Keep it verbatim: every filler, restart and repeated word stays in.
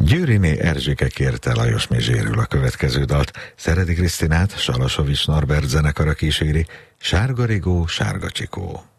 Győriné Erzsike kérte Lajos Mizséről a következő dalt. Szeredi Krisztinát Salasovics Norbert zenekara kíséri, Sárga Rigó, Sárga Csikó.